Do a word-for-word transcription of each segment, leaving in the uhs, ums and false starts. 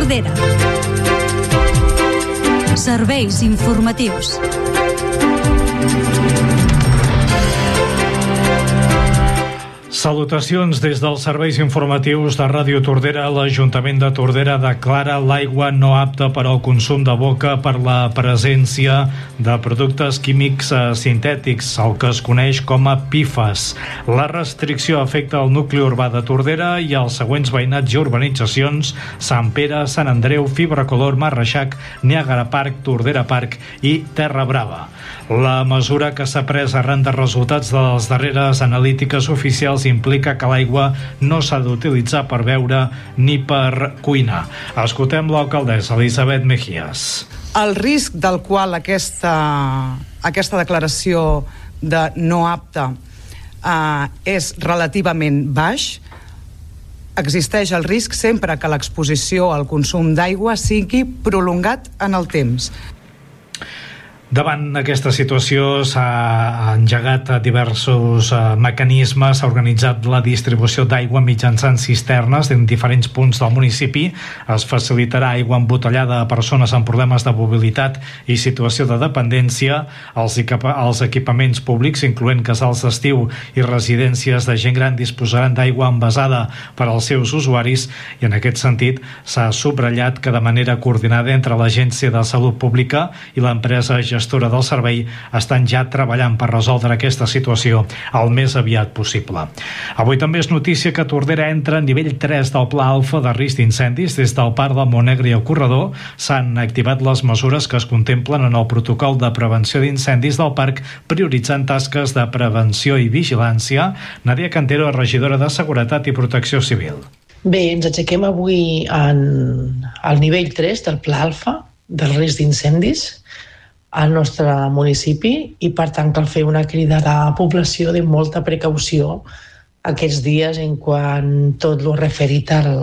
Tordera. Serveis informatius. Salutacions des dels serveis informatius de Ràdio Tordera. L'Ajuntament de Tordera declara l'aigua no apta per al consum de boca per la presència de productes químics sintètics, el que es coneix com a P F A S. La restricció afecta el nucli urbà de Tordera i els següents veïnats i urbanitzacions: Sant Pere, Sant Andreu, Fibracolor, Marreixac, Niàgara Park, Tordera Park i Terra Brava. La mesura, que s'ha pres arran de resultats de les darreres analítiques oficials, implica que l'aigua no s'ha d'utilitzar per beure ni per cuinar. Escoltem l'alcaldessa Elisabet Mejías. El risc del qual aquesta, aquesta declaració de no apta eh, és relativament baix. Existeix el risc sempre que l'exposició al consum d'aigua sigui prolongat en el temps. Davant aquesta situació s'ha engegat diversos uh, mecanismes, s'ha organitzat la distribució d'aigua mitjançant cisternes en diferents punts del municipi. Es facilitarà aigua embotellada a persones amb problemes de mobilitat i situació de dependència. Els, els equipaments públics, incloent casals d'estiu i residències de gent gran, disposaran d'aigua envasada per als seus usuaris, i en aquest sentit s'ha subratllat que de manera coordinada entre l'Agència de Salut Pública i l'empresa gestora del servei estan ja treballant per resoldre aquesta situació el més aviat possible. Avui també és notícia que Tordera entra a nivell tres del Pla Alfa de risc d'incendis. Des del Parc del Montnegre i el Corredor s'han activat les mesures que es contemplen en el protocol de prevenció d'incendis del parc, prioritzant tasques de prevenció i vigilància. Nàdia Cantero, regidora de Seguretat i Protecció Civil. Bé, ens aixequem avui en, al nivell tres del Pla Alfa del risc d'incendis al nostre municipi, i per tant cal fer una crida a la població de molta precaució aquests dies en quant tot lo referit al,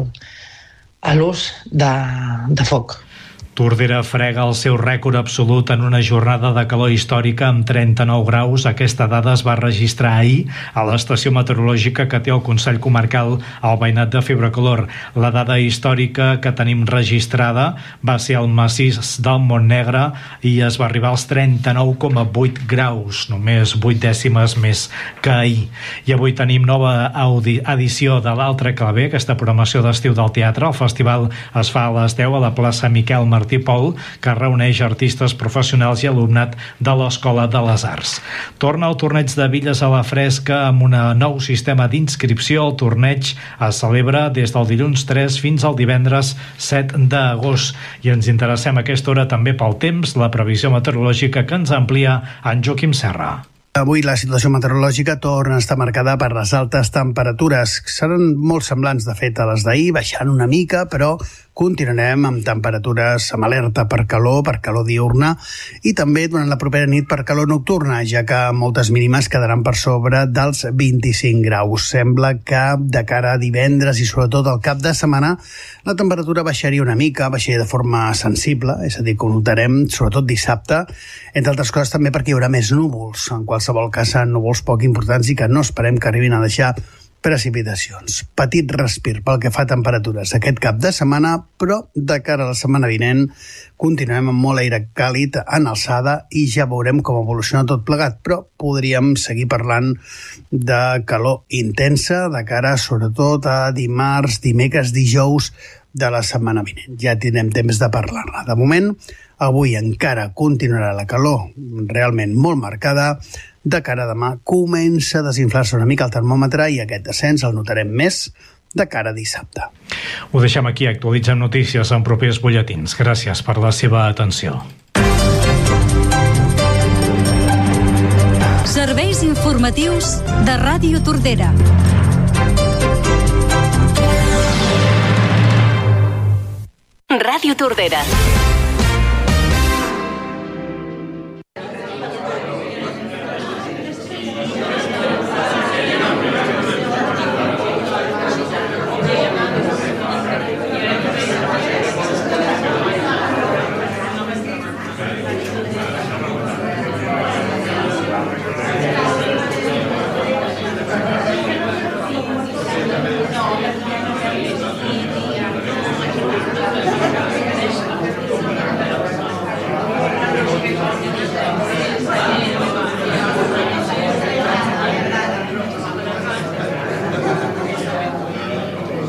a l'ús de, de foc. Tordera frega el seu rècord absolut en una jornada de calor històrica amb trenta-nou graus. Aquesta dada es va registrar ahir a l'estació meteorològica que té el Consell Comarcal al veïnat de Fibracolor. La dada històrica que tenim registrada va ser al massís del Montnegre i es va arribar als trenta-nou coma vuit graus, només vuit dècimes més que ahir. I avui tenim nova edició de l'Altre Claver, aquesta programació d'estiu del teatre. El festival es fa a les deu a la plaça Miquel Martí Pol, que reuneix artistes professionals i alumnat de l'Escola de les Arts. Torna el torneig de billes a la fresca amb un nou sistema d'inscripció. El torneig es celebra des del dilluns tres fins al divendres set d'agost. I ens interessem a aquesta hora també pel temps, la previsió meteorològica que ens amplia en Joaquim Serra. Avui la situació meteorològica torna a estar marcada per les altes temperatures. Seran molt semblants, de fet, a les d'ahir, baixant una mica, però continuarem amb temperatures amb alerta per calor, per calor diurna, i també durant la propera nit per calor nocturna, ja que moltes mínimes quedaran per sobre dels vint-i-cinc graus. Sembla que de cara a divendres i sobretot al cap de setmana la temperatura baixaria una mica, baixaria de forma sensible, és a dir, que ho notarem sobretot dissabte, entre altres coses també perquè hi haurà més núvols, en qualsevol cas núvols poc importants i que no esperem que arribin a deixar precipitacions. Petit respir pel que fa a temperatures aquest cap de setmana, però de cara a la setmana vinent continuem amb molt aire càlid en alçada i ja veurem com evoluciona tot plegat, però podríem seguir parlant de calor intensa de cara sobretot a dimarts, dimecres, dijous de la setmana vinent. Ja tindrem temps de parlar-ne. De moment, avui encara continuarà la calor realment molt marcada. De cara a demà comença a desinflar-se una mica el termòmetre i aquest descens el notarem més de cara a dissabte. Ho deixem aquí, actualitzem notícies en propers butlletins. Gràcies per la seva atenció. Serveis informatius de Ràdio Tordera. Ràdio Tordera. Thank you.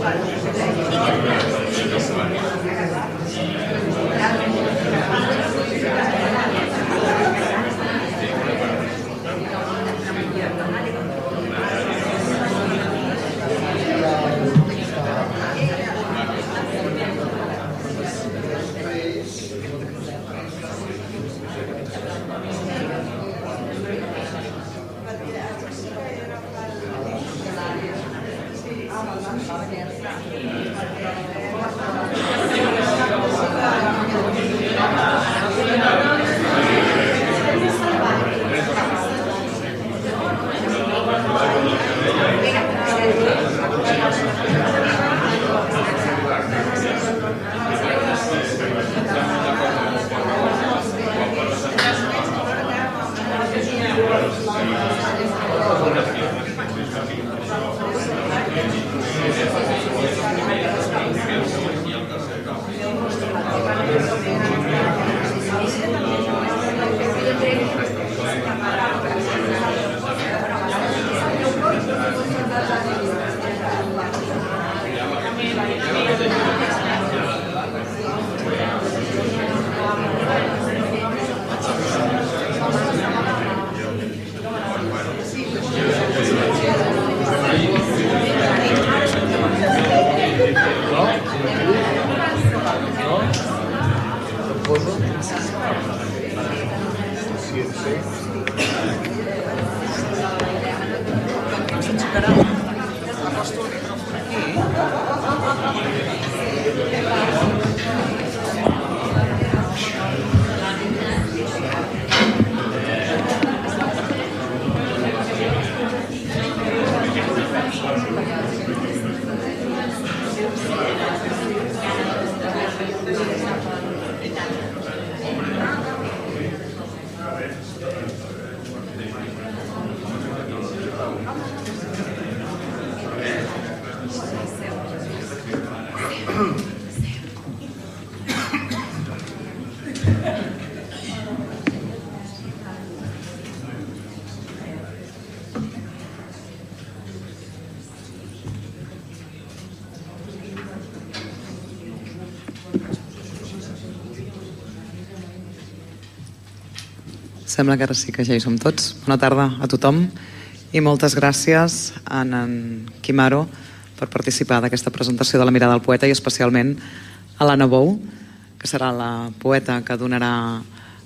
Sembla que ara sí que ja hi som tots. Bona tarda a tothom i moltes gràcies a en Quimaro per participar d'aquesta presentació de la mirada del poeta i especialment a l'Anna Bou, que serà la poeta que donarà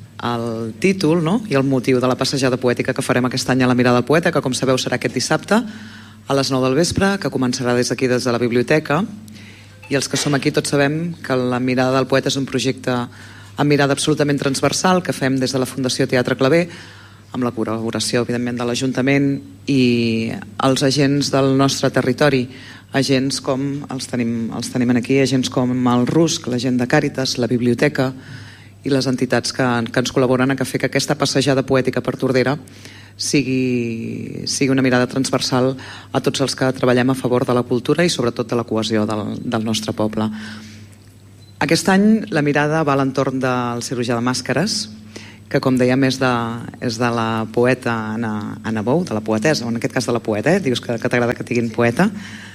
el títol, no?, i el motiu de la passejada poètica que farem aquest any a la mirada del poeta, que com sabeu serà aquest dissabte a les nou del vespre, que començarà des d'aquí, des de la biblioteca. I els que som aquí tots sabem que la mirada del poeta és un projecte amb mirada absolutament transversal que fem des de la Fundació Teatre Claver, amb la col·laboració, evidentment, de l'Ajuntament i els agents del nostre territori, agents com, els tenim, els tenim aquí, agents com el R U S C, la gent de Càritas, la biblioteca i les entitats que, que ens col·laboren a fer que aquesta passejada poètica per Tordera sigui, sigui una mirada transversal a tots els que treballem a favor de la cultura i sobretot de la cohesió del, del nostre poble. Aquest any la mirada va a l'entorn del cirurgià de màscares, que com dèiem és de, és de la poeta Anna, Anna Bou, de la poetessa, o en aquest cas de la poeta, eh? Dius que, que t'agrada que diguin poeta.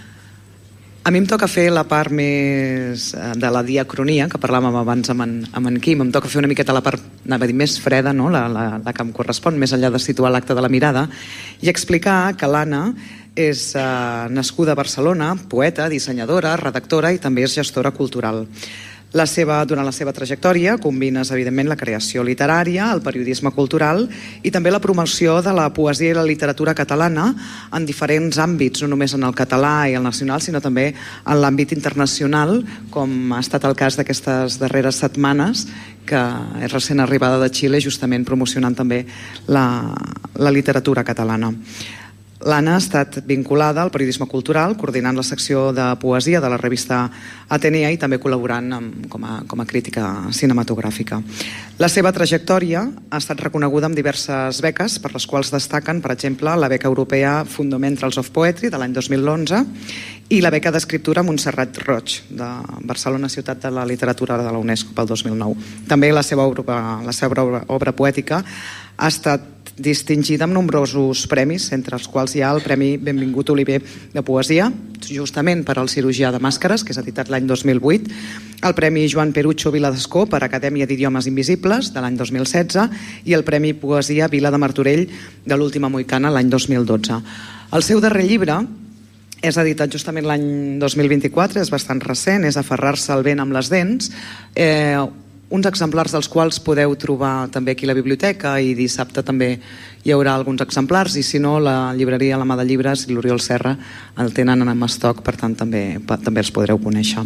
A mi em toca fer la part més de la diacronia, que parlàvem abans amb en, amb en Quim, em toca fer una miqueta la part, anava a dir, més freda, no? la, la, la que em correspon, més enllà de situar l'acte de la mirada, i explicar que l'Anna és eh, nascuda a Barcelona, poeta, dissenyadora, redactora i també és gestora cultural. La seva, durant la seva trajectòria combines evidentment la creació literària, el periodisme cultural i també la promoció de la poesia i la literatura catalana en diferents àmbits, no només en el català i el nacional, sinó també en l'àmbit internacional, com ha estat el cas d'aquestes darreres setmanes, que és recent arribada de Xile, justament promocionant també la, la literatura catalana. L'Anna ha estat vinculada al periodisme cultural, coordinant la secció de poesia de la revista Atenea i també col·laborant amb, com, a, com a crítica cinematogràfica. La seva trajectòria ha estat reconeguda amb diverses beques, per les quals destaquen, per exemple, la beca europea Fundamentals of Poetry de l'any dos mil onze i la beca d'escriptura Montserrat Roig de Barcelona, ciutat de la literatura de la UNESCO pel dos mil nou. També la seva obra, la seva obra, obra poètica ha estat distingida amb nombrosos premis, entre els quals hi ha el Premi Benvingut Oliver de Poesia, justament per al Cirurgià de Màscares, que és editat l'any dos mil vuit, el Premi Joan Perucho Viladescó per Acadèmia d'Idiomes Invisibles de l'any dos mil setze i el Premi Poesia Vila de Martorell de l'Última Moicana l'any dos mil dotze. El seu darrer llibre és editat justament l'any dos mil vint-i-quatre, és bastant recent, és Aferrar-se al vent amb les dents, eh, uns exemplars dels quals podeu trobar també aquí a la biblioteca i dissabte també hi haurà alguns exemplars i si no la llibreria La Mà de Llibres i l'Oriol Serra el tenen en estoc, per tant també, també els podreu conèixer.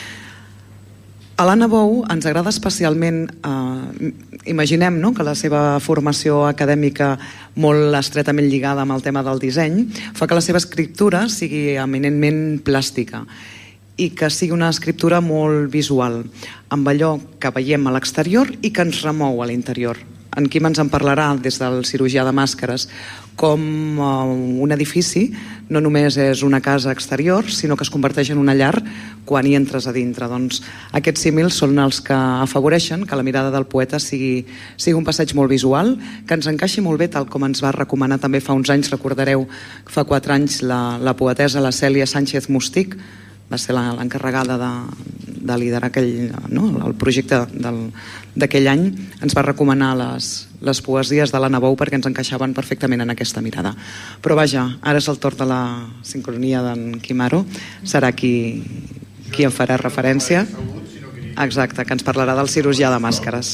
A l'Anna Bou ens agrada especialment, eh, imaginem no, que la seva formació acadèmica molt estretament lligada amb el tema del disseny fa que la seva escriptura sigui eminentment plàstica i que sigui una escriptura molt visual, amb allò que veiem a l'exterior i que ens remou a l'interior. En Quim ens en parlarà des del Cirurgià de Màscares com un edifici no només és una casa exterior, sinó que es converteix en una llar quan hi entres a dintre. Doncs aquests símils són els que afavoreixen que la mirada del poeta sigui, sigui un passeig molt visual, que ens encaixi molt bé, tal com ens va recomanar també fa uns anys, recordareu, fa quatre anys, la, la poetessa, la Cèlia Sánchez Mustic, va ser l'encarregada de, de liderar aquell, no, el projecte d'aquell any, ens va recomanar les, les poesies de l'Anna Bou perquè ens encaixaven perfectament en aquesta mirada. Però vaja, ara és el torn de la sincronia d'en Quimaro, serà qui, qui en farà referència. Exacte, que ens parlarà del Cirurgià de Màscares.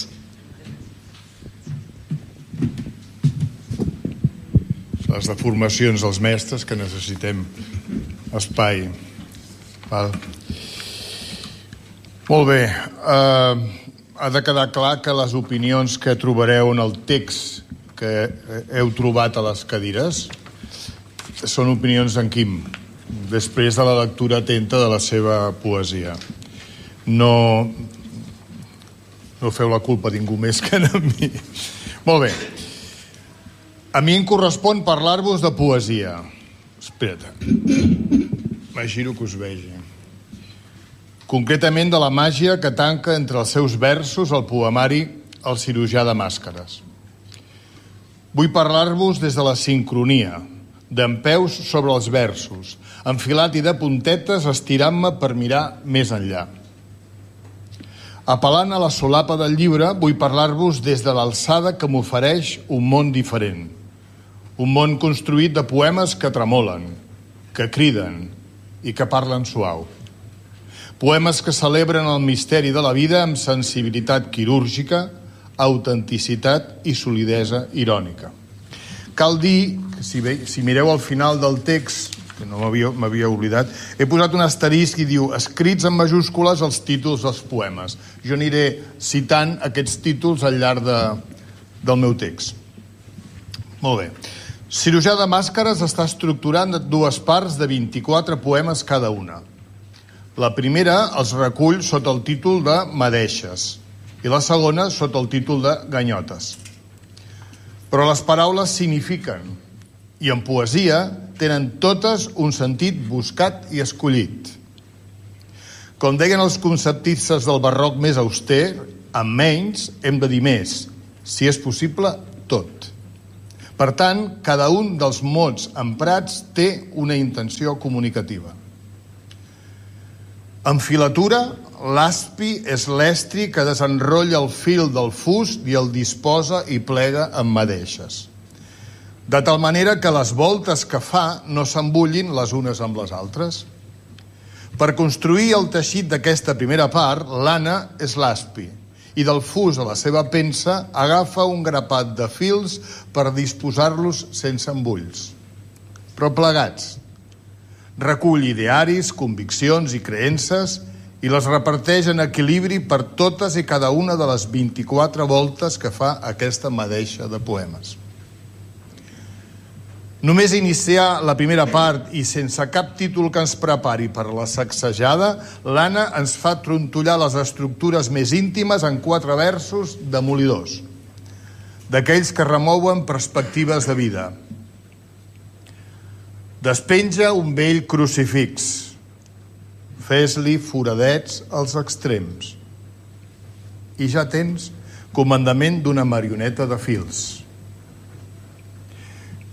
Les deformacions dels mestres que necessitem espai. Val. Molt bé. Uh, ha de quedar clar que les opinions que trobareu en el text que heu trobat a les cadires són opinions d'en Quim, després de la lectura atenta de la seva poesia. No, no feu la culpa a ningú més que a mi. Molt bé. A mi em correspon parlar-vos de poesia. Espera't. Imagino que us vegi. Concretament de la màgia que tanca entre els seus versos el poemari El Cirurgià de Màscares. Vull parlar-vos des de la sincronia, dempeus sobre els versos, enfilat i de puntetes estirant-me per mirar més enllà. Apel·lant a la solapa del llibre, vull parlar-vos des de l'alçada que m'ofereix un món diferent. Un món construït de poemes que tremolen, que criden i que parlen suau. Poemes que celebren el misteri de la vida amb sensibilitat quirúrgica, autenticitat i solidesa irònica. Cal dir que si, ve, si mireu al final del text, que no m'havia oblidat, he posat un asterisc i diu escrits en majúscules els títols dels poemes. Jo aniré citant aquests títols al llarg de, del meu text. Molt bé. Cirurgià de Màscares està estructurat en dues parts de vint-i-quatre poemes cada una. La primera els recull sota el títol de Madeixes i la segona sota el títol de Ganyotes. Però les paraules signifiquen i en poesia tenen totes un sentit buscat i escollit. Com deien els conceptistes del barroc més auster, amb menys hem de dir més, si és possible, tot. Per tant, cada un dels mots emprats té una intenció comunicativa. En filatura, l'aspi és l'estri que desenrotlla el fil del fust i el disposa i plega en madeixes. De tal manera que les voltes que fa no s'embullin les unes amb les altres. Per construir el teixit d'aquesta primera part, l'Anna és l'aspi i del fus a la seva pensa agafa un grapat de fils per disposar-los sense embulls, però plegats. Recull idearis, conviccions i creences i les reparteix en equilibri per totes i cada una de les vint-i-quatre voltes que fa aquesta madeixa de poemes. Només iniciar la primera part i sense cap títol que ens prepari per la sacsejada, l'Anna ens fa trontollar les estructures més íntimes en quatre versos demolidors, d'aquells que remouen perspectives de vida. Despenja un vell crucifix. Fes-li foradets als extrems. I ja tens comandament d'una marioneta de fils.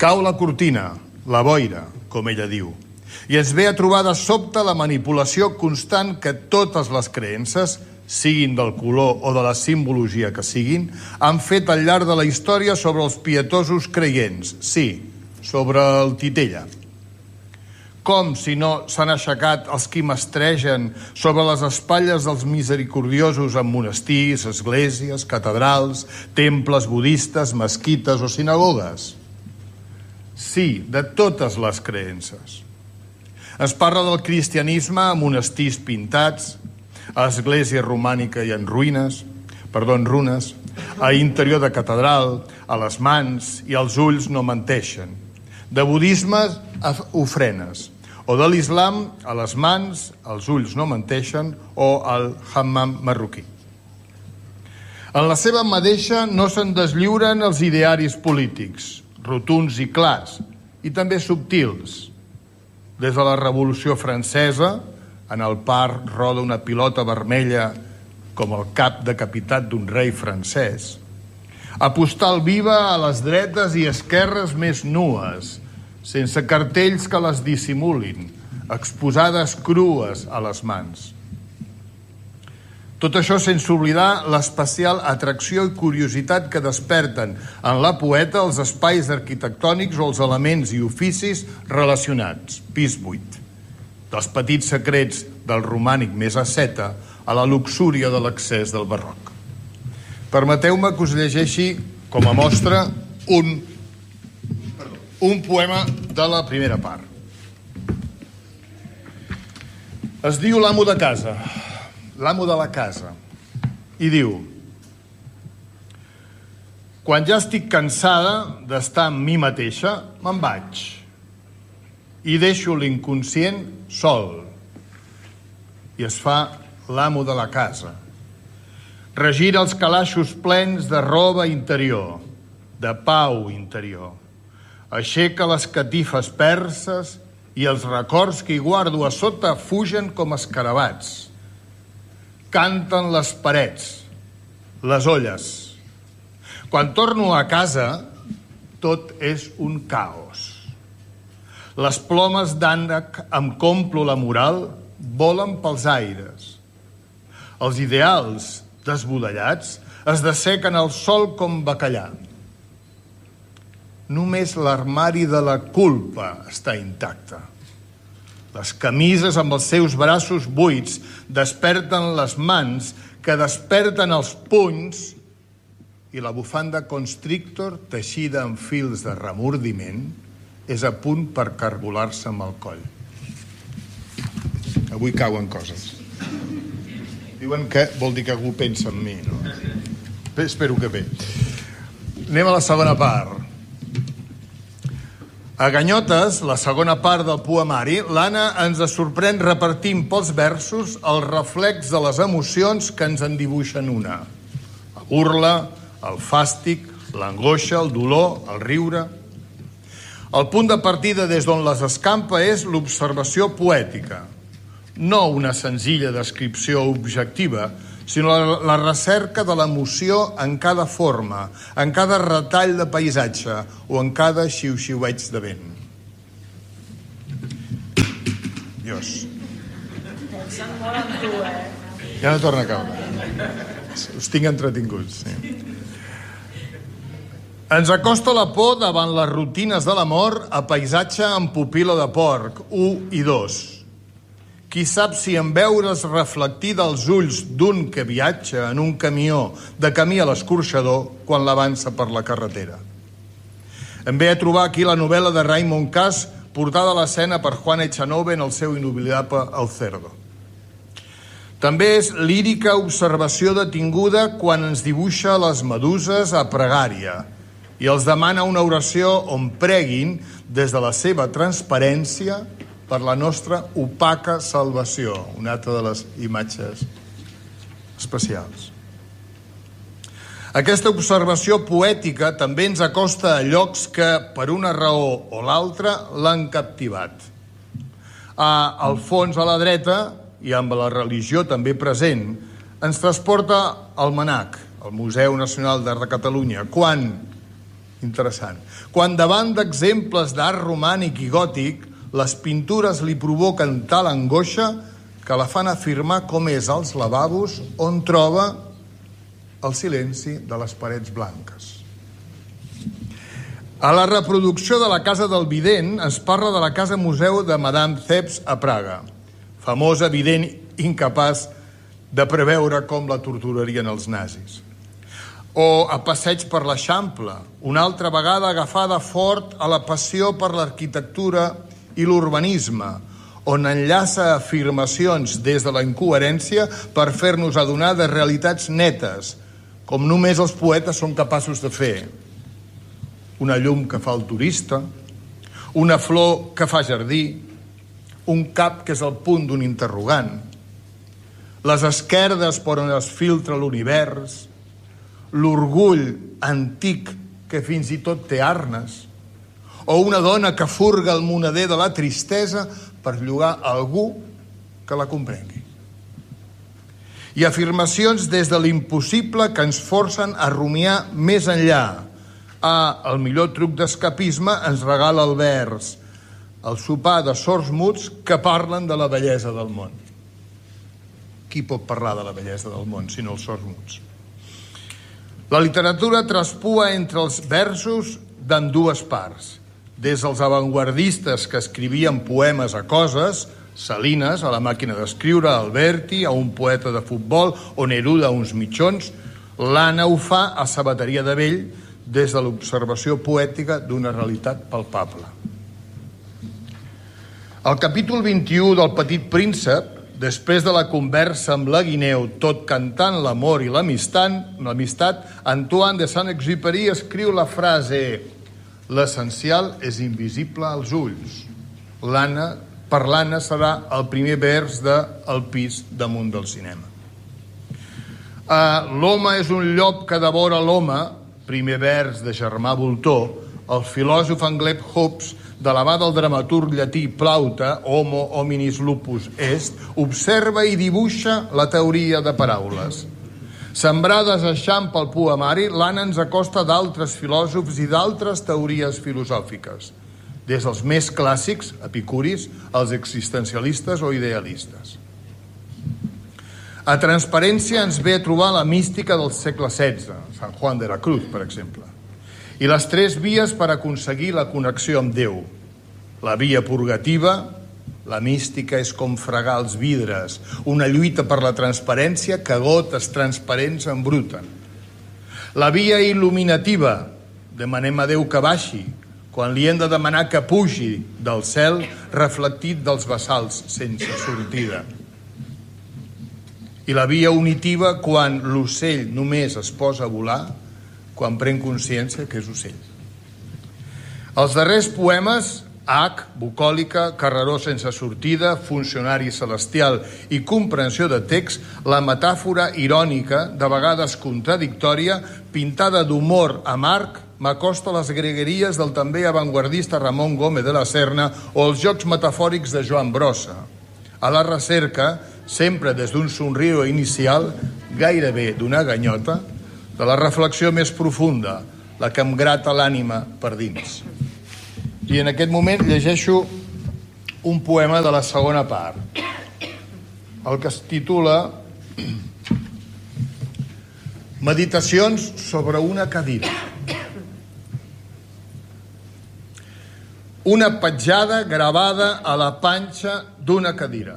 Cau la cortina, la boira, com ella diu, i ens ve a trobar de sobte la manipulació constant que totes les creences, siguin del color o de la simbologia que siguin, han fet al llarg de la història sobre els pietosos creients, sí, sobre el titella. Com si no s'han aixecat els qui mestregen sobre les espatlles dels misericordiosos en monestirs, esglésies, catedrals, temples budistes, mesquites o sinagogues? Sí, de totes les creences. Es parla del cristianisme a monestirs pintats, a església romànica i en ruïnes, perdó, en runes, a interior de catedral, a les mans i els ulls no menteixen. De budisme a ofrenes, o de l'islam a les mans, els ulls no menteixen, o al hammam marroquí. En la seva mateixa no se'n deslliuren els idearis polítics, rotunds i clars, i també subtils. Des de la Revolució Francesa, en el parc roda una pilota vermella com el cap decapitat d'un rei francès, a postal viva a les dretes i esquerres més nues, sense cartells que les dissimulin, exposades crues a les mans. Tot això sense oblidar l'especial atracció i curiositat que desperten en la poeta els espais arquitectònics o els elements i oficis relacionats, pis buit, dels petits secrets del romànic més asceta a la luxúria de l'accés del barroc. Permeteu-me que us llegeixi com a mostra un, perdó, un poema de la primera part. Es diu L'amo de casa, l'amo de la casa, i diu: quan ja estic cansada d'estar amb mi mateixa, me'n vaig i deixo l'inconscient sol, i es fa l'amo de la casa. Regira els calaixos plens de roba interior, de pau interior. Aixeca les catifes perses i els records que hi guardo a sota fugen com escarabats. Canten les parets, les olles. Quan torno a casa, tot és un caos. Les plomes d'ànec amb complo la moral volen pels aires. Els ideals desbudellats es dessequen al sol com bacallà. Només l'armari de la culpa està intacte. Les camises amb els seus braços buits desperten les mans que desperten els punys i la bufanda constrictor teixida amb fils de remordiment és a punt per cargolar-se amb el coll. Avui cauen coses. Diuen que vol dir que algú pensa en mi, no? Bé, espero que bé. Anem a la segona part. A ganyotes, la segona part del poemari, l'Anna ens sorprèn repartint pels versos el reflex de les emocions que ens en dibuixen una. La burla, el fàstic, l'angoixa, el dolor, el riure. El punt de partida des d'on les escampa és l'observació poètica. No una senzilla descripció objectiva, sinó la, la recerca de l'emoció en cada forma, en cada retall de paisatge o en cada xiu-xiueig de vent. Dios. Ja no torna a caure. Us tinc entretinguts. Sí. Ens acosta la por davant les rutines de l'amor a paisatge amb pupil·la de porc, u i dos. Qui sap si en veure's reflectida els ulls d'un que viatja en un camió de camí a l'escorxador quan l'avança per la carretera. Em ve a trobar aquí la novel·la de Raymond Cass portada a l'escena per Juan Echanove en el seu inoblidable El Cerdo. També és lírica observació detinguda quan ens dibuixa les meduses a pregària i els demana una oració on preguin des de la seva transparència per la nostra opaca salvació, una altra de les imatges especials. Aquesta observació poètica també ens acosta a llocs que, per una raó o l'altra, l'han captivat. A, al fons a la dreta, i amb la religió també present, ens transporta al MNAC, el Museu Nacional d'Art de Catalunya, quan, interessant. Quan davant d'exemples d'art romànic i gòtic, les pintures li provoquen tal angoixa que la fan afirmar com és als lavabos on troba el silenci de les parets blanques. A la reproducció de la Casa del Vident es parla de la Casa Museu de Madame Zepps a Praga, famosa vident incapaç de preveure com la torturarien els nazis. O a Passeig per l'Eixample, una altra vegada agafada fort a la passió per l'arquitectura i l'urbanisme, on enllaça afirmacions des de la incoherència per fer-nos adonar de realitats netes, com només els poetes són capaços de fer. Una llum que fa el turista, una flor que fa jardí, un cap que és el punt d'un interrogant, les esquerdes per on es filtra l'univers, l'orgull antic que fins i tot té arnes, o una dona que furga el moneder de la tristesa per llogar a algú que la comprengui. I afirmacions des de l'impossible que ens forcen a rumiar més enllà. Ah, el millor truc d'escapisme ens regala el vers, el sopar de sords muts que parlen de la bellesa del món. Qui pot parlar de la bellesa del món, sinó els sords muts? La literatura traspua entre els versos d'ambdues parts, des dels avantguardistes que escrivien poemes a coses, Salines, a La màquina d'escriure, Alberti, a un poeta de futbol, o Neruda, a uns mitjons, l'Anna ho fa a Sabateria de Vell, des de l'observació poètica d'una realitat palpable. Al capítol vint-i-u del Petit Príncep, després de la conversa amb la guineu, tot cantant l'amor i l'amistat, Antoine de Saint-Exupéry escriu la frase «L'essencial és invisible als ulls». L'Anna, per l'Anna serà el primer vers de El pis damunt del cinema. L'home és un llop que devora l'home, primer vers de Germà Voltor, el filòsof anglès Hobbes, de la mà del dramaturg llatí Plaute, Homo hominis lupus est, observa i dibuixa la teoria de paraules. Sembrades eixam pel poemari, l'Anna ens acosta d'altres filòsofs i d'altres teories filosòfiques, des dels més clàssics, epicuris, als existencialistes o idealistes. A Transparència ens ve a trobar la mística del segle setze, Sant Juan de la Cruz, per exemple, i les tres vies per aconseguir la connexió amb Déu. La via purgativa, la mística és com fregar els vidres, una lluita per la transparència que gotes transparents embruten. La via il·luminativa, demanem a Déu que baixi, quan li hem de demanar que pugi del cel reflectit dels bassals sense sortida. I la via unitiva, quan l'ocell només es posa a volar, quan pren consciència que és ocell. Els darrers poemes, H, bucòlica, carreró sense sortida, funcionari celestial i comprensió de text, la metàfora irònica, de vegades contradictòria, pintada d'humor amarg, m'acosta a les gregueries del també avantguardista Ramon Gómez de la Serna o els jocs metafòrics de Joan Brossa. A la recerca, sempre des d'un somriure inicial, gairebé d'una ganyota, de la reflexió més profunda, la que em grata l'ànima per dins. I en aquest moment llegeixo un poema de la segona part, el que es titula Meditacions sobre una cadira. Una petjada gravada a la panxa d'una cadira.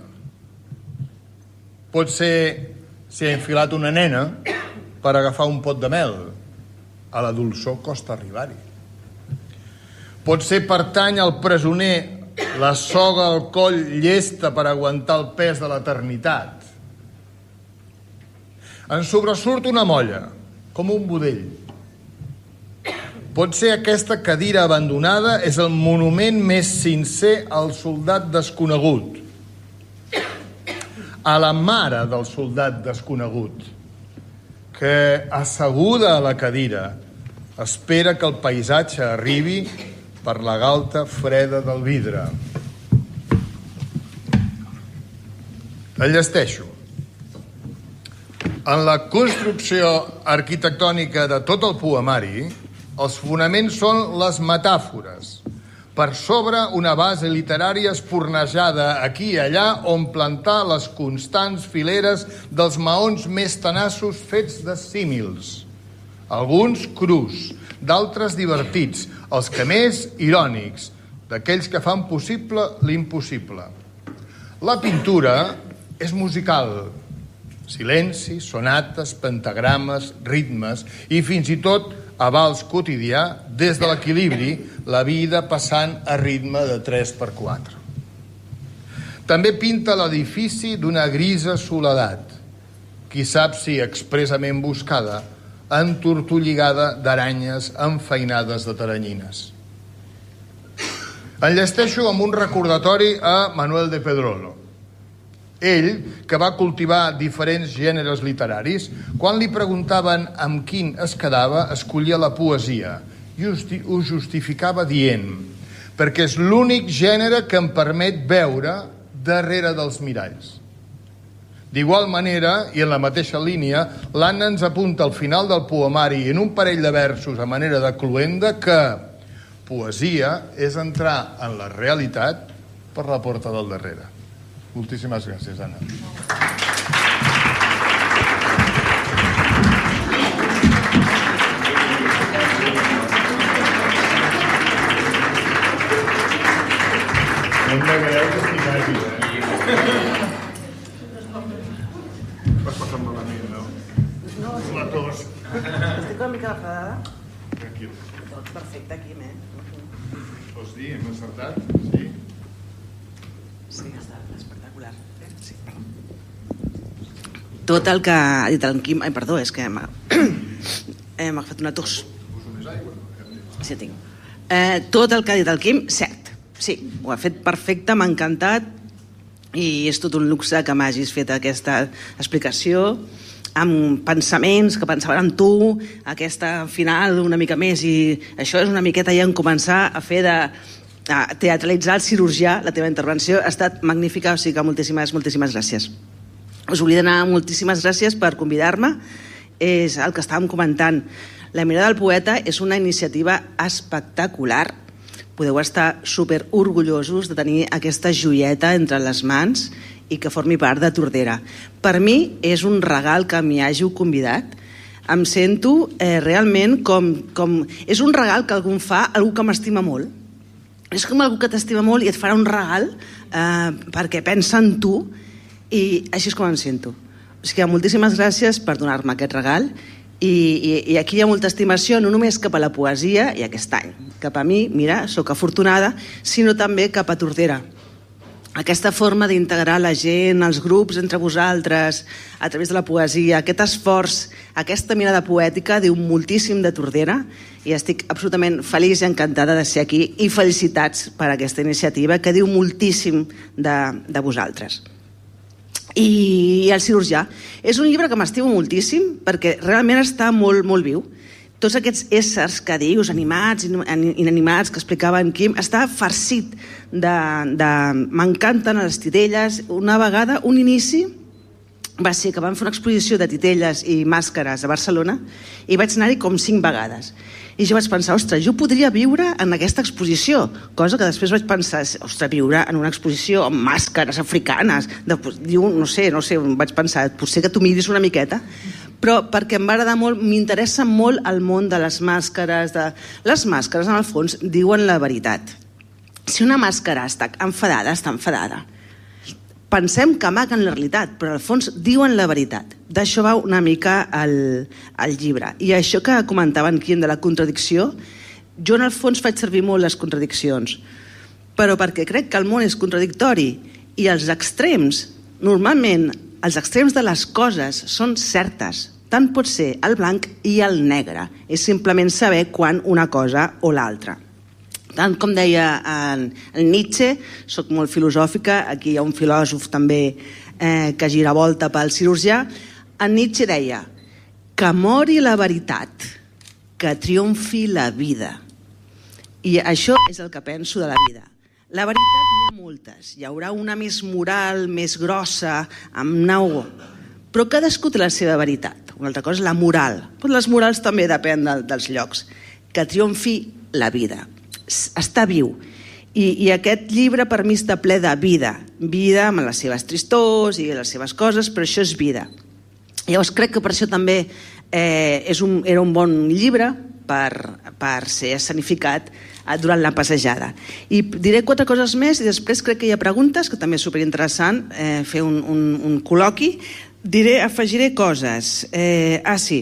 Pot ser si ha enfilat una nena per agafar un pot de mel. A la dolçor costa arribar-hi. Pot ser pertany al presoner la soga al coll llesta per aguantar el pes de l'eternitat. Ens sobresurt una molla, com un budell. Pot ser aquesta cadira abandonada és el monument més sincer al soldat desconegut, a la mare del soldat desconegut, que, asseguda a la cadira, espera que el paisatge arribi per la galta freda del vidre. El llesteixo. En la construcció arquitectònica de tot el poemari, Els fonaments són les metàfores. Per sobre, una base literària espornejada aquí i allà on plantar les constants fileres dels maons més tenaços fets de símils. Alguns crus, d'altres divertits, els que més irònics, d'aquells que fan possible l'impossible. La pintura és musical. Silencis, sonates, pentagrames, ritmes i fins i tot a vals quotidià, des de l'equilibri, la vida passant a ritme de tres per quatre. També pinta l'edifici d'una grisa soledat, qui sap si expressament buscada, entortolligada d'aranyes enfeinades de taranyines. Enllesteixo amb un recordatori a Manuel de Pedrolo. Ell, que va cultivar diferents gèneres literaris, quan li preguntaven amb quin es quedava, escollia la poesia i ho justificava dient: perquè és l'únic gènere que em permet veure darrere dels miralls. D'igual manera, i en la mateixa línia, l'Anna ens apunta al final del poemari en un parell de versos a manera de cloenda que poesia és entrar en la realitat per la porta del darrere. Moltíssimes gràcies, Anna. No em negareu que estic àgil, eh? Vas passant malament, no? No, sí. La tos. Estic una mica refredada. Tranquil. Tot perfecte aquí, eh? Vols dir, hem encertat? Sí. Sí, està espectacular. Sí, perdó. Tot el que ha dit el Quim... Ai, perdó, és que m'ha eh, m'ha fet una tos. Poso més aigua? Sí, tinc. Eh, tot el que ha dit el Quim, cert. Sí, ho ha fet perfecte, m'ha encantat i és tot un luxe que m'hagis fet aquesta explicació amb pensaments que pensaven en tu, aquesta final una mica més, i això és una miqueta ja en començar a fer de... a teatralitzar el cirurgià. La teva intervenció ha estat magnífica, o sigui que moltíssimes, moltíssimes gràcies. Us volia donar moltíssimes gràcies per convidar-me. És el que estàvem comentant. La mirada del poeta és una iniciativa espectacular. Podeu estar super orgullosos de tenir aquesta joieta entre les mans i que formi part de Tordera. Per mi és un regal que m'hi hàgiu convidat. Em sento eh, realment com, com... És un regal que algú em fa, algú que m'estima molt. És com algú que t'estima molt i et farà un regal eh, perquè pensa en tu, i així és com em sento. O sigui, moltíssimes gràcies per donar-me aquest regal i, i, i aquí hi ha molta estimació, no només cap a la poesia i aquest any, cap a mi, mira, sóc afortunada, sinó també cap a Tordera. Aquesta forma d'integrar la gent, els grups entre vosaltres, a través de la poesia, aquest esforç, aquesta mirada poètica diu moltíssim de Tordera i estic absolutament feliç i encantada de ser aquí i felicitats per aquesta iniciativa que diu moltíssim de, de vosaltres. I El cirurgià és un llibre que m'estimo moltíssim perquè realment està molt, molt viu. Tots aquests éssers que dius, animats, inanimats, que explicava en Quim, està farcit de... de... M'encanten les titelles. Una vegada, un inici, va ser que vam fer una exposició de titelles i màscares a Barcelona i vaig anar-hi com cinc vegades. I jo vaig pensar, ostres, jo podria viure en aquesta exposició, cosa que després vaig pensar, ostres, viure en una exposició amb màscares africanes, de, diu, no sé, no sé, vaig pensar, potser que tu miris una miqueta, però perquè em va agradar molt, m'interessa molt el món de les màscares. De... Les màscares, en el fons, diuen la veritat. Si una màscara està enfadada, està enfadada. Pensem que amaguen la realitat, però al fons diuen la veritat. D'això va una mica el, el llibre. I això que comentava en Quim de la contradicció, jo en el fons faig servir molt les contradiccions, però perquè crec que el món és contradictori i els extrems, normalment els extrems de les coses són certes. Tant pot ser el blanc i el negre. És simplement saber quan una cosa o l'altra. Tant com deia en, en Nietzsche, soc molt filosòfica, aquí hi ha un filòsof també eh, que gira volta pel cirurgià, en Nietzsche deia que mori la veritat, que triomfi la vida. I això és el que penso de la vida. La veritat n'hi ha moltes, hi haurà una més moral, més grossa, amb nau, però cadascú té la seva veritat. Una altra cosa és la moral, però les morals també depèn de, dels llocs. que triomfi la vida. Està viu. I, i aquest llibre per mi està ple de vida. Vida amb les seves tristors i les seves coses, però això és vida. Llavors crec que per això també eh, és un, era un bon llibre per, per ser escenificat durant la passejada. I diré quatre coses més i després crec que hi ha preguntes, que també és superinteressant eh, fer un, un, un col·loqui. Diré, afegiré coses. Eh, ah, sí.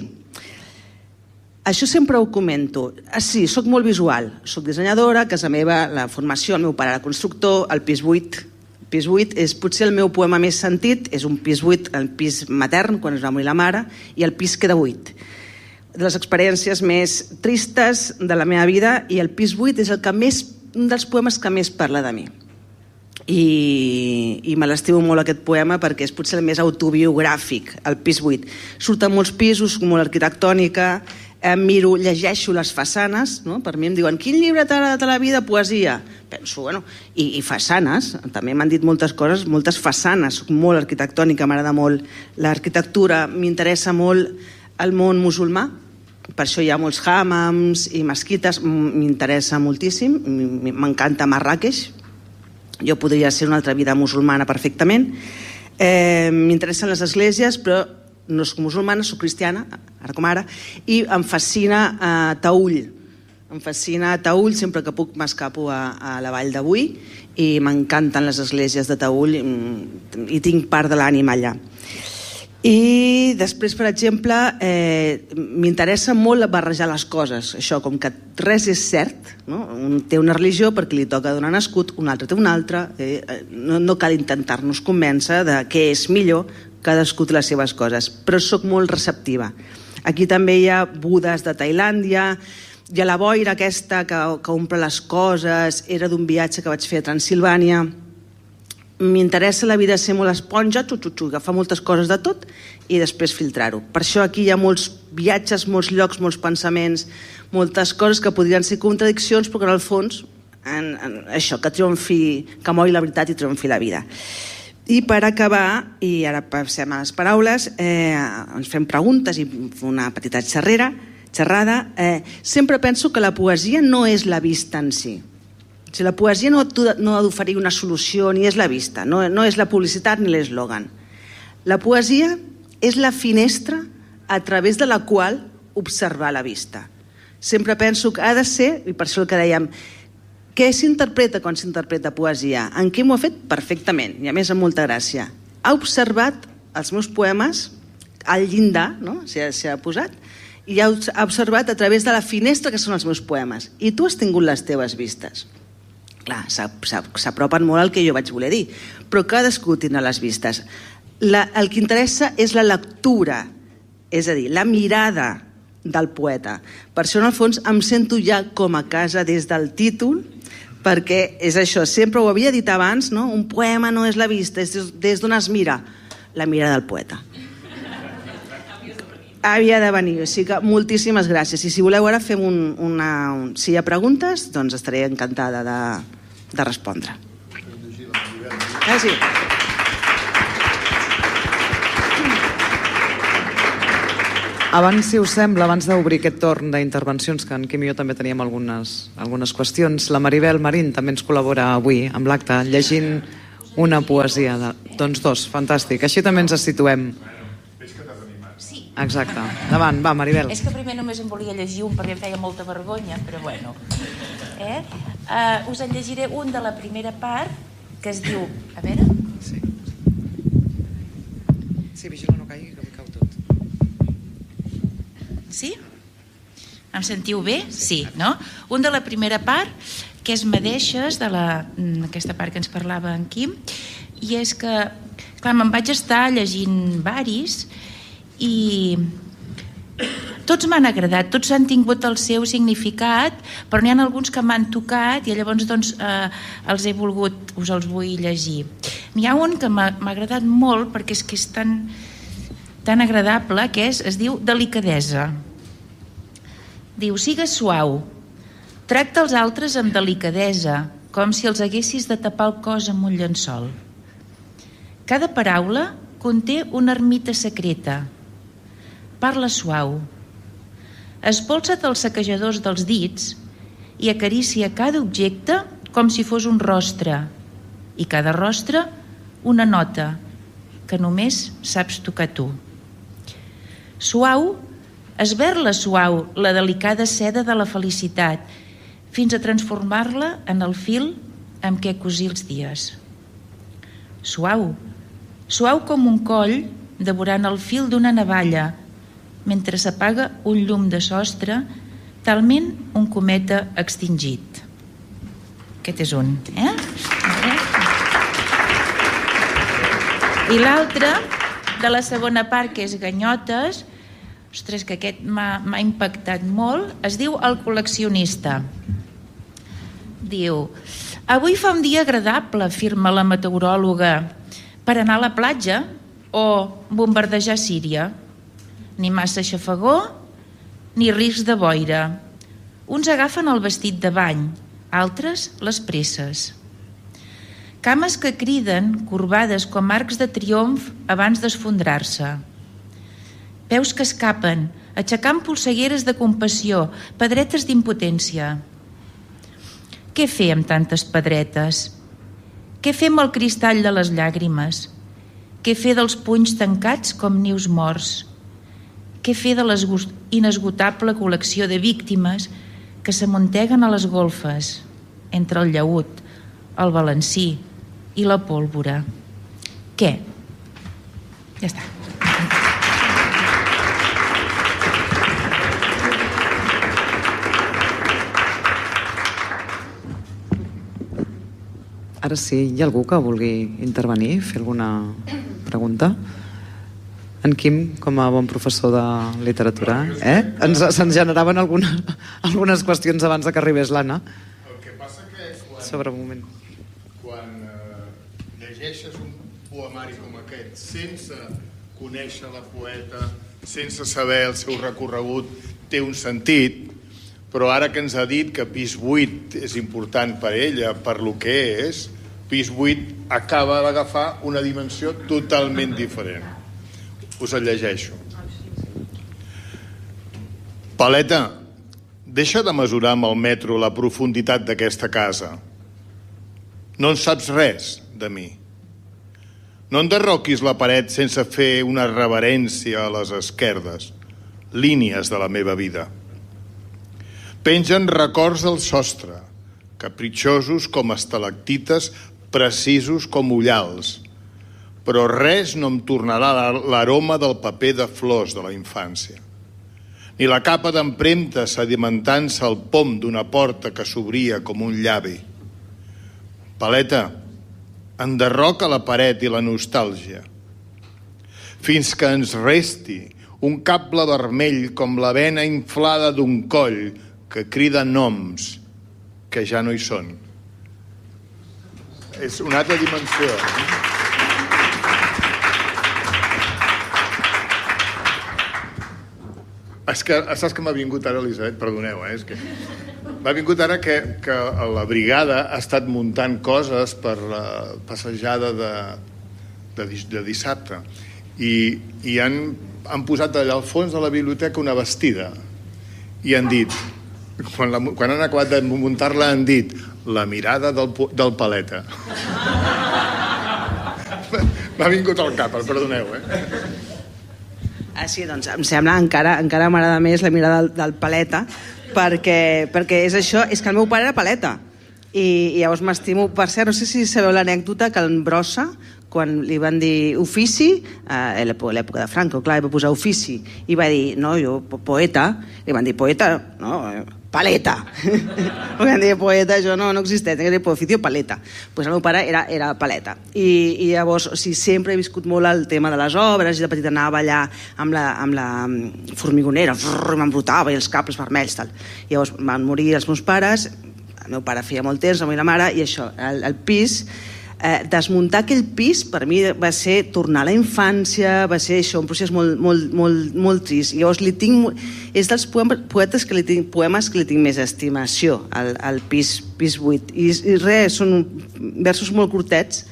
Això sempre ho comento. Ah, sí, soc molt visual. Soc dissenyadora, a casa meva, la formació, el meu pare era constructor, el pis buit. El pis buit és potser el meu poema més sentit, és un pis buit, el pis matern, quan es va morir la mare, i el pis queda buit. De les experiències més tristes de la meva vida, i el pis buit és el que més, un dels poemes que més parla de mi. I, i me l'estimo molt aquest poema perquè és potser el més autobiogràfic, el pis buit. Surten molts pisos, molt arquitectònica, eh, miro, llegeixo les façanes, no? Per mi em diuen, quin llibre t'ha agradat a la vida? Poesia. Penso, bueno, i, i façanes, també m'han dit moltes coses, moltes façanes, soc molt arquitectònica, m'agrada molt l'arquitectura, m'interessa molt el món musulmà, per això hi ha molts hammams i mesquites, m'interessa moltíssim, m'encanta Marràqueix, jo podria ser una altra vida musulmana perfectament, eh, m'interessen les esglésies, però no soc musulmana, soc cristiana, ara com ara, i em fascina eh, Taüll, em fascina Taüll, sempre que puc m'escapo a, a la vall d'Avui, i m'encanten les esglésies de Taüll, i, i tinc part de l'ànima allà. I després, per exemple, eh, m'interessa molt barrejar les coses. Això, com que res és cert, no? Un té una religió perquè li toca donar nascut, un altre té una altra, eh, no, no cal intentar-nos convèncer de què és millor, cadascú té les seves coses, però sóc molt receptiva. Aquí també hi ha budes de Tailàndia, hi ha la boira aquesta que, que omple les coses, era d'un viatge que vaig fer a Transilvània. M'interessa la vida ser molt esponja, xu-xu-xu, agafar moltes coses de tot i després filtrar-ho. Per això aquí hi ha molts viatges, molts llocs, molts pensaments, moltes coses que podrien ser contradiccions, però que en el fons, en, en això, que triomfi, que mori la veritat i triomfi la vida. I per acabar, i ara passem a les paraules, eh, ens fem preguntes i una petita xerrera, xerrada, eh, sempre penso que la poesia no és la vista en si. Si la poesia no, no ha d'oferir una solució ni és la vista, no, no és la publicitat ni l'eslògan. La poesia és la finestra a través de la qual observar la vista. Sempre penso que ha de ser, i per això el que dèiem, què s'interpreta quan s'interpreta poesia? En què m'ho ha fet? Perfectament, i a més amb molta gràcia. Ha observat els meus poemes al llindar, no? S'hi ha, s'hi ha posat, i ha observat a través de la finestra que són els meus poemes. I tu has tingut les teves vistes. Clar, s'apropen molt al que jo vaig voler dir, però cadascú tindrà les vistes. La, el que interessa és la lectura, és a dir, la mirada del poeta. Per això, en el fons, em sento ja com a casa des del títol, perquè és això, sempre ho havia dit abans, no? Un poema no és la vista, és des d'on es mira, la mirada del poeta. Havia de venir, o sigui que moltíssimes gràcies. I si voleu ara fem un, una... Un, si hi ha preguntes, doncs estaré encantada de, de respondre. Ah, sí. Abans, si us sembla, abans d'obrir aquest torn d'intervencions, que en Quim i jo també teníem algunes, algunes qüestions, la Maribel Marín també ens col·labora avui amb l'acte, llegint una poesia. De... Doncs dos, fantàstic. Així també ens situem. Exacte. Davant, va, Maribel. És que primer només em volia llegir un perquè em feia molta vergonya, però bueno. Eh? Uh, us en llegiré un de la primera part que es diu... A veure... Sí. Sí, vigila no caigui, que em cau tot. Sí? Em sentiu bé? Sí, no? Un de la primera part, que és Me deixes, de la, aquesta part que ens parlava en Quim, i és que, clar, me'n vaig estar llegint varis i tots m'han agradat, tots han tingut el seu significat, però n'hi ha alguns que m'han tocat i llavors doncs, eh, els he volgut, us els vull llegir. N'hi ha un que m'ha agradat molt perquè és que és tan, tan agradable, que és, es diu Delicadesa. Diu, sigues suau, tracta els altres amb delicadesa, com si els haguessis de tapar el cos amb un llençol. Cada paraula conté una ermita secreta. Parla suau. Espolsa't els saquejadors dels dits i acaricia cada objecte com si fos un rostre, i cada rostre una nota que només saps tocar tu. Suau, esberla suau la delicada seda de la felicitat fins a transformar-la en el fil amb què cosir els dies. Suau, suau com un coll devorant el fil d'una navalla mentre s'apaga un llum de sostre talment un cometa extingit. Aquest és un, eh? I l'altre, de la segona part, que és ganyotes, ostres, que aquest m'ha impactat molt, es diu El col·leccionista. Diu: avui fa un dia agradable, afirma la meteoròloga, per anar a la platja o bombardejar Síria. Ni massa xafagó, ni risc de boira. Uns agafen el vestit de bany, altres les presses. Cames que criden, corbades com arcs de triomf abans d'esfondrar-se. Peus que escapen, aixecant polsegueres de compassió, pedretes d'impotència. Què fer amb tantes pedretes? Què fer amb el cristall de les llàgrimes? Què fer dels punys tancats com nius morts? Què fer de l'inesgotable col·lecció de víctimes que s'amunteguen a les golfes, entre el llaüt, el balancí i la pólvora? Què? Ja està. Ara sí, hi ha algú que vulgui intervenir, fer alguna pregunta? En Quim, com a bon professor de literatura, eh? Ens, se'ns generaven alguna, algunes qüestions abans de que arribés l'Anna. El que passa que quan, sobre un moment. quan eh, llegeixes un poemari com aquest sense conèixer la poeta, sense saber el seu recorregut, té un sentit, però ara que ens ha dit que pis vuit és important per ella, per lo que és, pis vuit acaba d'agafar una dimensió totalment diferent. Us el llegeixo. Paleta, deixa de mesurar amb el metro la profunditat d'aquesta casa. No en saps res, de mi. No enderroquis la paret sense fer una reverència a les esquerdes, línies de la meva vida. Pengen records al sostre, capritxosos com estalactites, precisos com ullals, però res no em tornarà l'aroma del paper de flors de la infància, ni la capa d'empremta sedimentant-se al pom d'una porta que s'obria com un llavi. Paleta, enderroca la paret i la nostàlgia, fins que ens resti un cable vermell com la vena inflada d'un coll que crida noms que ja no hi són. És una altra dimensió. És que, saps que m'ha vingut ara, Elisabet? Perdoneu, eh? És que m'ha vingut ara que, que la brigada ha estat muntant coses per la passejada de, de, de dissabte i, i han, han posat allà al fons de la biblioteca una vestida i han dit, quan, la, quan han acabat de muntar-la, han dit la mirada del, del Paleta. M'ha vingut al cap, perdoneu, eh? Ah, sí, doncs em sembla encara, encara m'agrada més la mirada del, del Paleta, perquè, perquè és això, és que el meu pare era paleta i, i llavors m'estimo. Per cert, no sé si sabeu l'anècdota que en Brossa, quan li van dir ofici, a eh, l'època de Franco, clar, va posar ofici i va dir, no, jo, poeta, li van dir poeta, no, paleta. Perquè em deia poeta, jo no, no existeix, que dir oficio paleta. Pues el meu pare era, era paleta. I, i llavors, o sigui, sempre he viscut molt el tema de les obres, i de petit anava allà amb la, amb la formigonera, m'embrutava, i els cables vermells, tal. I llavors van morir els meus pares, el meu pare feia molt temps, la meva mare, i això, el, el pis, eh, desmuntar aquell pis per mi va ser tornar a la infància, va ser això, un procés molt, molt, molt, molt trist. I llavors li tinc, és dels poetes que li tinc, poemes que li tinc més estimació al, al pis, pis vuit. I, i res, són versos molt curtets,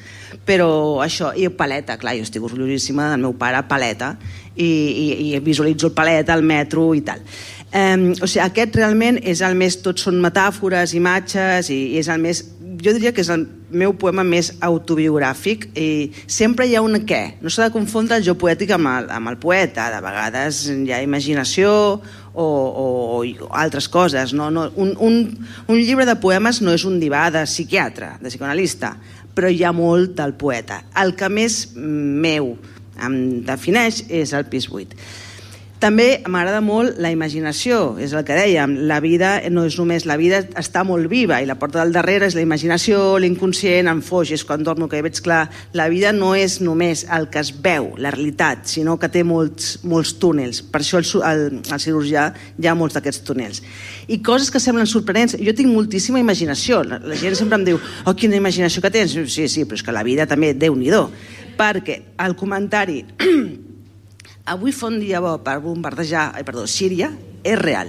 però això, i paleta, clar, jo estic orgullosíssima del meu pare, paleta, i, i, i visualitzo el paleta, el metro i tal. Um, o sigui, aquest realment és el més, tots són metàfores, imatges, i, i és el més, jo diria que és el meu poema més autobiogràfic, i sempre hi ha un què, no s'ha de confondre el jo poètic amb el, amb el poeta, de vegades hi ha imaginació o, o, o altres coses, no? No, un, un, un llibre de poemes no és un divà de psiquiatre, de psicoanalista, però hi ha molt del poeta. El que més meu em defineix és el pis buit. També m'agrada molt la imaginació, és el que dèiem, la vida no és només, la vida està molt viva i la porta del darrere és la imaginació, l'inconscient, em foix, és quan dormo que ja veig clar, la vida no és només el que es veu, la realitat, sinó que té molts, molts túnels, per això el, el, el cirurgià hi ha molts d'aquests túnels. I coses que semblen sorprenents, jo tinc moltíssima imaginació, la, la gent sempre em diu, oh, quina imaginació que tens, sí, sí, però és que la vida també, Déu-n'hi-do, perquè el comentari avui fa un dia bo per bombardejar, ai, perdó, Síria, és real.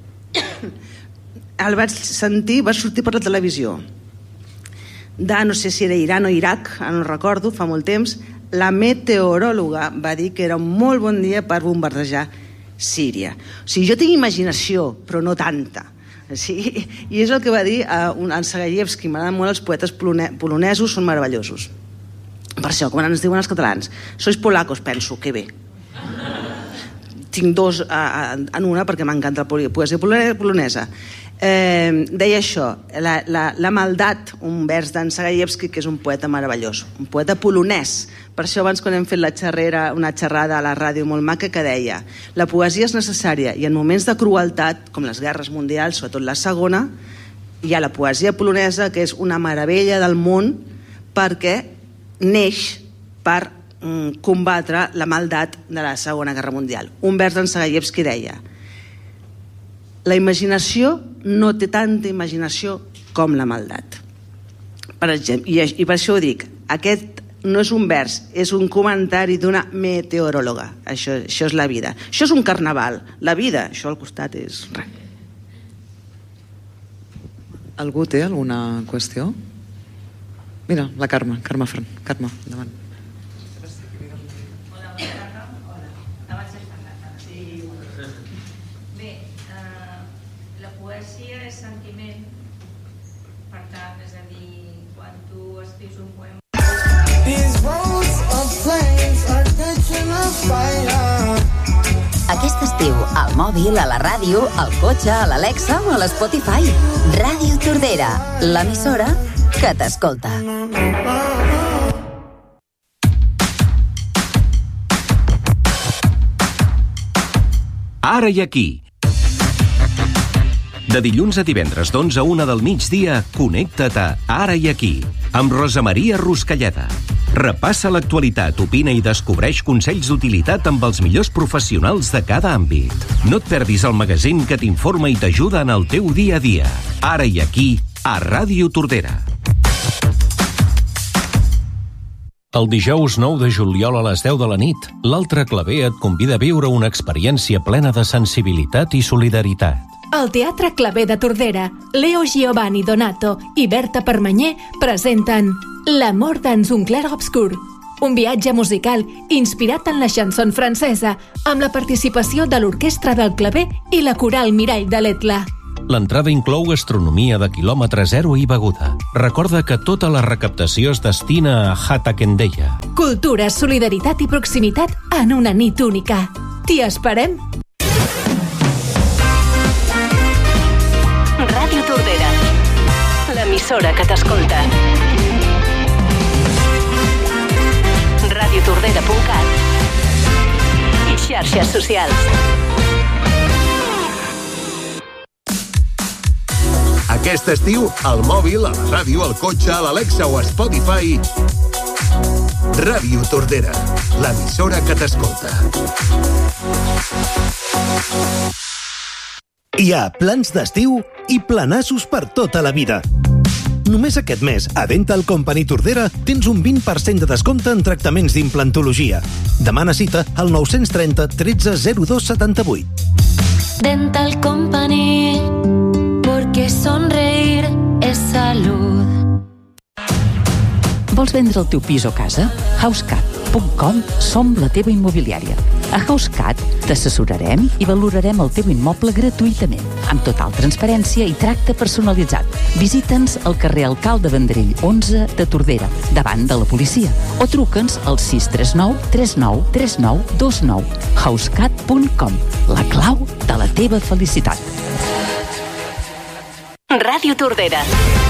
El vaig sentir, va sortir per la televisió. De, no sé si era Iran o Iraq, no recordo, fa molt temps, la meteoròloga va dir que era un molt bon dia per bombardejar Síria. O sigui, jo tinc imaginació, però no tanta. Sí? I és el que va dir en Sagayevsky, m'agraden molt els poetes polonesos, són meravellosos. Per això, com ens diuen els catalans, sois polacos, penso, que bé. Tinc dos en una perquè m'encanta la poesia polonesa. Eh, deia això, la, la, la maldat, un vers d'en Sagayevsky, que és un poeta meravellós, un poeta polonès. Per això abans quan hem fet la xerrera, una xerrada a la ràdio molt maca que deia la poesia és necessària i en moments de crueltat, com les guerres mundials, sobretot la segona, hi ha la poesia polonesa que és una meravella del món perquè neix per combatre la maldat de la Segona Guerra Mundial. Un vers d'en Sagayevsky deia la imaginació no té tanta imaginació com la maldat. Per exemple, i, i per això ho dic, aquest no és un vers, és un comentari d'una meteoròloga. Això, això és la vida. Això és un carnaval. La vida, això al costat és res. Algú té alguna qüestió? Mira, la Carme, Carme Fran. Carme, endavant. Aquest estiu, al mòbil, a la ràdio, al cotxe, a l'Alexa o a l'Spotify. Ràdio Tordera, l'emissora que t'escolta. Ara i aquí. De dilluns a divendres d'onze a una del migdia, connecta't a Ara i aquí, amb Rosa Maria Ruscalleda. Repassa l'actualitat, opina i descobreix consells d'utilitat amb els millors professionals de cada àmbit. No et perdis el magazín que t'informa i t'ajuda en el teu dia a dia. Ara i aquí, a Ràdio Tordera. El dijous nou de juliol a les deu de la nit, l'Altre Claver et convida a viure una experiència plena de sensibilitat i solidaritat. Al Teatre Claver de Tordera, Leo Giovanni Donato i Berta Permanyer presenten L'amor dans un clair obscur, un viatge musical inspirat en la chanson francesa, amb la participació de l'Orquestra del Claver i la Coral Mirall de l'Etla. L'entrada inclou gastronomia de quilòmetre zero i beguda. Recorda que tota la recaptació es destina a Hata Kendeya. Cultura, solidaritat i proximitat en una nit única. T'hi esperem! Ràdio Tordera, l'emissora que t'escolta. radiotordera punt cat i xarxes socials. Aquest estiu, al mòbil, a la ràdio, al cotxe, a l'Alexa o a Spotify, Ràdio Tordera, l'emissora que t'escolta. Hi ha plans d'estiu i planassos per tota la vida. Només aquest mes, a Dental Company Tordera, tens un vint per cent de descompte en tractaments d'implantologia. Demana cita al nou trenta, tretze, zero dos, setanta-vuit. Dental Company, porque sonreír es salud. Vols vendre el teu pis o casa? housecat punt com som la teva immobiliària. A HouseCat t'assessorarem i valorarem el teu immoble gratuïtament, amb total transparència i tracte personalitzat. Visita'ns al carrer Alcalde Vendrell onze de Tordera, davant de la policia, o truca'ns al sis tres nou tres nou tres nou dos nou. housecat punt com, la clau de la teva felicitat. Ràdio Tordera.